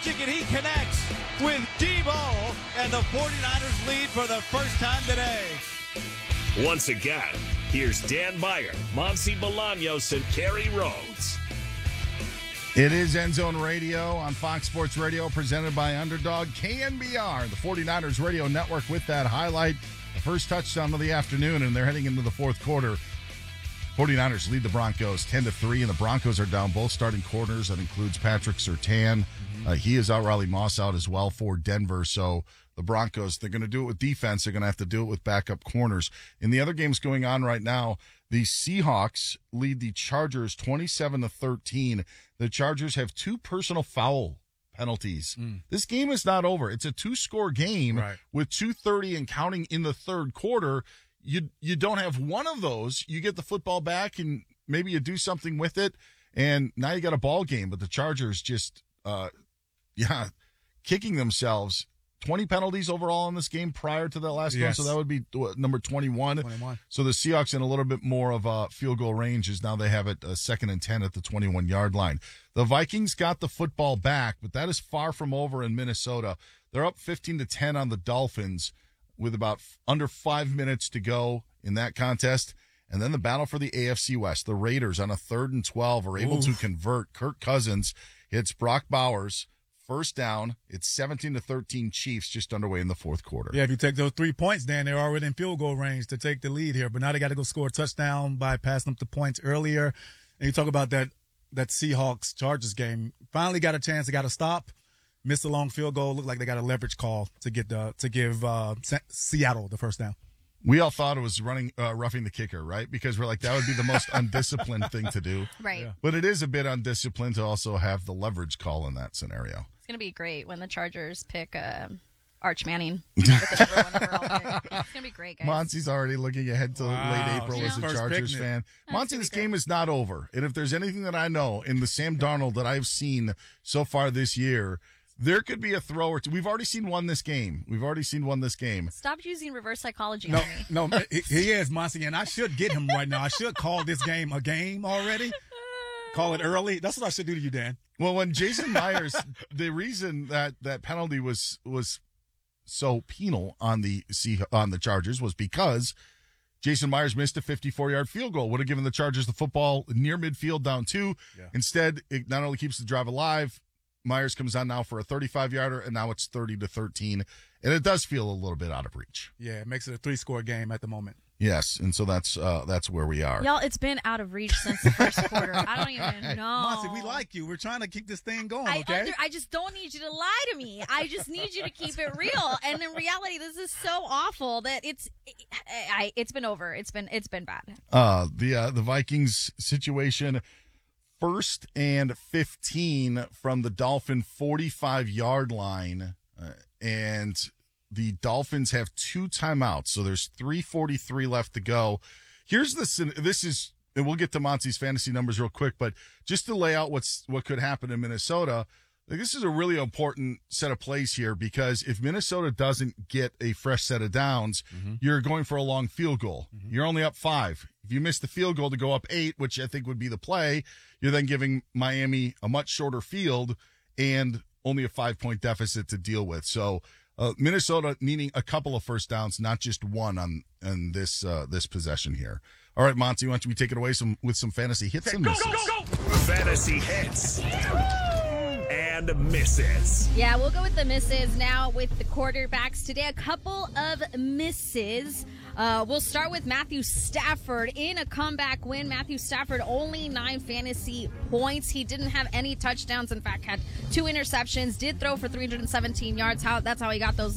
magic, and he connects with Debo, and the 49ers lead for the first time today. Once again, here's Dan Meyer, Monty Bolaños, and Kerry Rhodes. It is End Zone Radio on Fox Sports Radio, presented by Underdog KNBR, the 49ers radio network, with that highlight. The first touchdown of the afternoon, and they're heading into the fourth quarter. 49ers lead the Broncos 10-3, and the Broncos are down both starting corners. That includes Patrick Surtain. He is out, Riley Moss out as well for Denver. So the Broncos, they're going to do it with defense. They're going to have to do it with backup corners. In the other games going on right now, the Seahawks lead the Chargers 27-13. The Chargers have 2 personal foul penalties. This game is not over. It's a 2-score game with 2:30 and counting in the third quarter. You don't have one of those. You get the football back and maybe you do something with it, and now you got a ball game. But the Chargers just, kicking themselves. 20 penalties overall in this game prior to that last one, so that would be number 21. So the Seahawks in a little bit more of a field goal range, as now they have it 2nd and 10 at the 21-yard line. The Vikings got the football back, but that is far from over in Minnesota. They're up 15-10 on the Dolphins with about under 5 minutes to go in that contest. And then the battle for the AFC West. The Raiders on a 3rd and 12 are able to convert. Kirk Cousins hits Brock Bowers. First down. It's 17-13 Chiefs just underway in the fourth quarter. Yeah, if you take those 3 points, Dan, they're already in field goal range to take the lead here. But now they got to go score a touchdown by passing up the points earlier. And you talk about that Seahawks-Chargers game. Finally got a chance. They got to stop. Missed a long field goal. Looked like they got a leverage call to give Seattle the first down. We all thought it was roughing the kicker, right? Because we're like, that would be the most undisciplined thing to do. Right. Yeah. But it is a bit undisciplined to also have the leverage call in that scenario. It's going to be great when the Chargers pick Arch Manning. With the number 1 overall pick. It's going to be great, guys. Monty's already looking ahead to late April as a Chargers fan. Monty, this game is not over. And if there's anything that I know in the Sam Darnold that I've seen so far this year, there could be a throw or two. We've already seen one this game. Stop using reverse psychology on me. No, he is, Monty, and I should get him right now. I should call this game a game already. Call it early. That's what I should do to you, Dan. Well, when Jason Myers, the reason that penalty was so penal on the Chargers was because Jason Myers missed a 54-yard field goal. Would have given the Chargers the football near midfield, down 2. Yeah. Instead, it not only keeps the drive alive, Myers comes on now for a 35-yarder, and now it's 30-13, and it does feel a little bit out of reach. Yeah, it makes it a 3-score game at the moment. Yes, and so that's where we are. Y'all, it's been out of reach since the first quarter. I don't even know. Monty, we like you. We're trying to keep this thing going, okay? I just don't need you to lie to me. I just need you to keep it real. And in reality, this is so awful that it's been over. It's been bad. The Vikings situation. 1st and 15 from the Dolphin 45-yard line, and the Dolphins have 2 timeouts, so there's 3:43 left to go. And we'll get to Monty's fantasy numbers real quick, but just to lay out what could happen in Minnesota, this is a really important set of plays here, because if Minnesota doesn't get a fresh set of downs, you're going for a long field goal. You're only up 5. If you miss the field goal to go up 8, which I think would be the play, you're then giving Miami a much shorter field and only a 5-point deficit to deal with. So Minnesota needing a couple of first downs, not just one on this possession here. All right, Monty, why don't we take it away with some fantasy hits and misses? Go! Fantasy hits and misses. Yeah, we'll go with the misses now with the quarterbacks today. A couple of misses. We'll start with Matthew Stafford in a comeback win. Matthew Stafford only 9 fantasy points. He didn't have any touchdowns. In fact, had 2 interceptions. Did throw for 317 yards. That's how he got those